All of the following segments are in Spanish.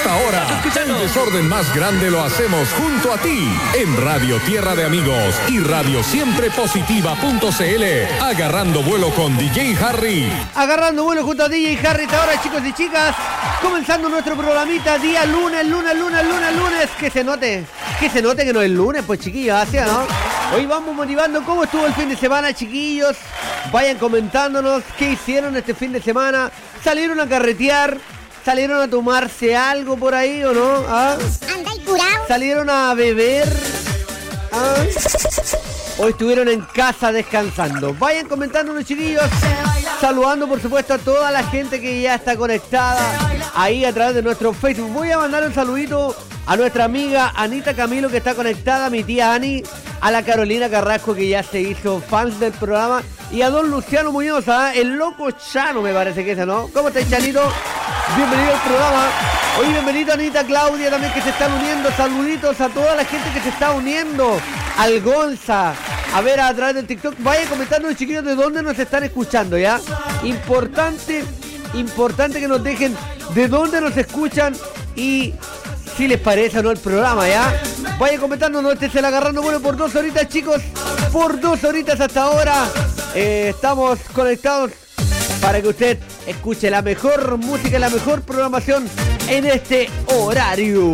hasta ahora. El desorden más grande lo hacemos junto a ti en Radio Tierra de Amigos y radiosiemprepositiva.cl. Agarrando vuelo con DJ Harry. Agarrando vuelo junto a DJ Harry. Hasta ahora, chicos y chicas, comenzando nuestro programita día lunes. Que se note que no es lunes, pues chiquillos, así, ¿no? Hoy vamos motivando cómo estuvo el fin de semana, chiquillos. Vayan comentándonos qué hicieron este fin de semana. ¿Salieron a carretear? ¿Salieron a tomarse algo por ahí o no? ¿Ah? ¿Salieron a beber? ¿Ah? ¿O estuvieron en casa descansando? Vayan comentándonos, chiquillos. Saludando, por supuesto, a toda la gente que ya está conectada ahí a través de nuestro Facebook. Voy a mandar un saludito a nuestra amiga Anita Camilo, que está conectada, mi tía Ani, a la Carolina Carrasco, que ya se hizo fans del programa, y a don Luciano Muñoz, el loco Chano, me parece que es, ¿no? ¿Cómo estás, Chanito? Bienvenido al programa. Hoy bienvenido a Anita, Claudia también, que se están uniendo. Saluditos a toda la gente que se está uniendo. Al Gonza, a ver a través del TikTok. Vayan comentando, chiquillos, de dónde nos están escuchando, ¿ya? Importante que nos dejen de dónde nos escuchan y si les parece o no el programa, ¿ya? Vayan comentando, no estés agarrando bueno por 2 horitas, chicos. Por 2 horitas hasta ahora. Estamos conectados para que usted escuche la mejor música y la mejor programación en este horario.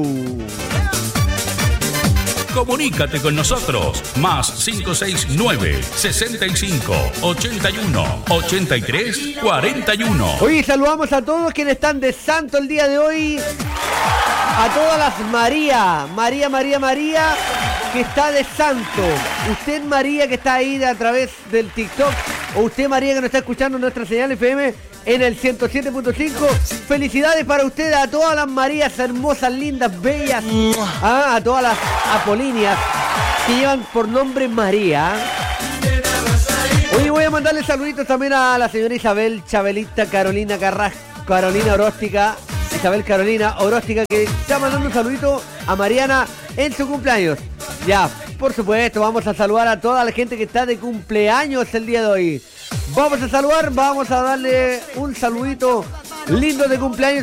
Comunícate con nosotros. Más 569 65 81 83 41. Hoy saludamos a todos quienes están de santo el día de hoy. A todas las María, que está de santo. Usted, María, que está ahí a través del TikTok, o usted, María, que nos está escuchando en nuestra señal FM en el 107.5. Felicidades para usted, a todas las Marías hermosas, lindas, bellas, a todas las Apolinias que llevan por nombre María. Hoy voy a mandarle saluditos también a la señora Isabel Chabelita Carolina Carrasco, Carolina Oróstica, Isabel Carolina Oróstica, que está mandando un saludito a Mariana en su cumpleaños. Ya, por supuesto, vamos a saludar a toda la gente que está de cumpleaños el día de hoy. Vamos a saludar, vamos a darle un saludito lindo de cumpleaños